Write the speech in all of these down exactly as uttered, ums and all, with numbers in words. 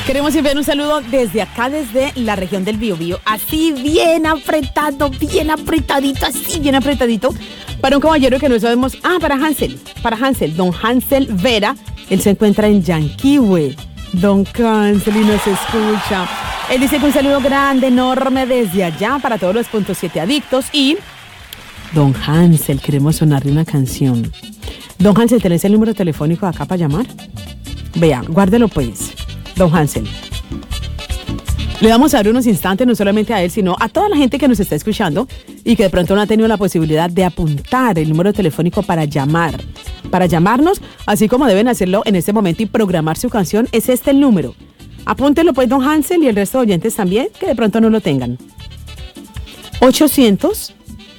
Queremos enviar un saludo desde acá, desde la región del Biobío, así bien apretado, bien apretadito, así bien apretadito, para un caballero que no sabemos, ah, para Hansel, para Hansel, don Hansel Vera, él se encuentra en Yanquihue, don Hansel y nos escucha. Él dice que un saludo grande, enorme desde allá para todos los punto siete adictos y don Hansel, queremos sonarle una canción. Don Hansel, ¿tenés el número telefónico acá para llamar? Vea, guárdelo pues. Don Hansel, le vamos a dar unos instantes, no solamente a él, sino a toda la gente que nos está escuchando y que de pronto no ha tenido la posibilidad de apuntar el número telefónico para llamar, para llamarnos, así como deben hacerlo en este momento y programar su canción. Es este el número. Apúntelo pues, don Hansel, y el resto de oyentes también, que de pronto no lo tengan. ochocientos,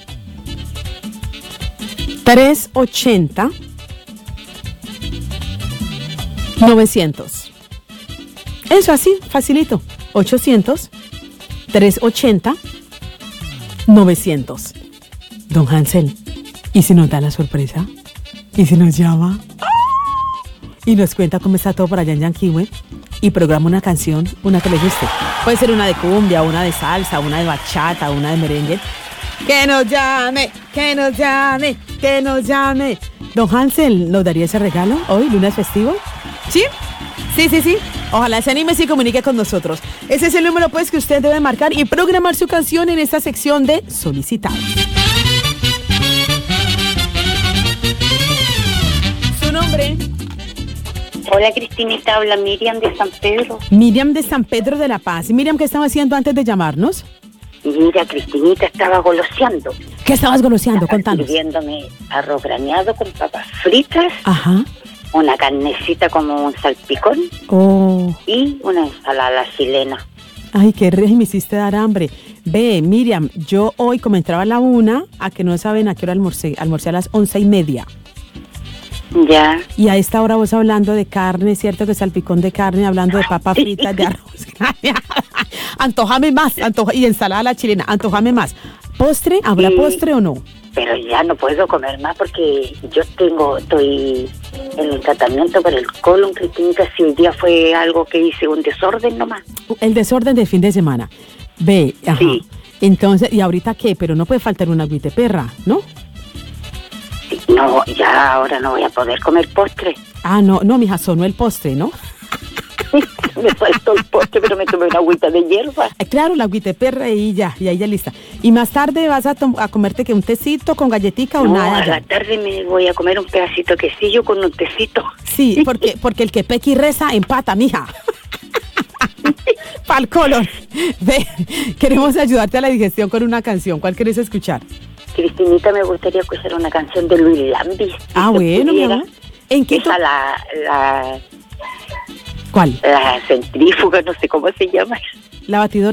trescientos ochenta, novecientos. Eso así, facilito. ochocientos, trescientos ochenta, novecientos. Don Hansel, ¿y si nos da la sorpresa? ¿Y si nos llama? Y nos cuenta cómo está todo por allá en Yanquihue y programa una canción, una que le guste. Puede ser una de cumbia, una de salsa, una de bachata, una de merengue. Que nos llame, que nos llame, que nos llame. Don Hansel, ¿nos daría ese regalo hoy, lunes festivo? ¿Sí? Sí, sí, sí. Ojalá se anime y se comunique con nosotros. Ese es el número pues que usted debe marcar y programar su canción en esta sección de solicitados. Su nombre. Hola Cristinita, habla Miriam de San Pedro. Miriam de San Pedro de la Paz. Miriam, ¿qué estaba haciendo antes de llamarnos? Mira, Cristinita, estaba goloseando. ¿Qué estabas goloseando? Estaba Contanos. sirviéndome arroz graneado con papas fritas. Ajá. Una carnecita como un salpicón. Oh. Y una ensalada chilena. Ay, qué rey, me hiciste dar hambre. Ve, Miriam, yo hoy, como entraba a la una, a que no saben a qué hora almorcé, almorcé a las once y media. Ya. Y a esta hora vos hablando de carne, ¿cierto? Que salpicón de carne, hablando de papas fritas, de arroz graneado. Antojame más, antoja, y ensalada a la chilena, antojame más. ¿Postre? ¿Habrá Sí, postre o no? Pero ya no puedo comer más porque yo tengo, estoy en el tratamiento para el colon, Cristinita. Si hoy día fue algo que hice, un desorden nomás. El desorden del fin de semana. Ve, ajá. Sí. Entonces, ¿y ahorita qué? Pero no puede faltar una agüita de perra, ¿no? Sí, no, ya ahora no voy a poder comer postre. Ah, no, no, mija, sonó el postre, ¿no? Me faltó el postre, pero me tomé una agüita de hierba. Eh, claro, la agüita de perra y ya, y ahí ya lista. Y más tarde vas a, tom- a comerte que un tecito con galletica o No, nada. a Ya. la tarde me voy a comer un pedacito de quesillo con un tecito. Sí, porque, porque el que peca y reza empata, mija. Pa'l colon. Ve, queremos ayudarte a la digestión con una canción. ¿Cuál querés escuchar? Cristinita, me gustaría escuchar una canción de Luis Lambis. Ah, si se bueno, mi pudiera. amor. ¿En qué? Esa, to- la, la, ¿Cuál? la centrífuga, no sé cómo se llama. La batidora.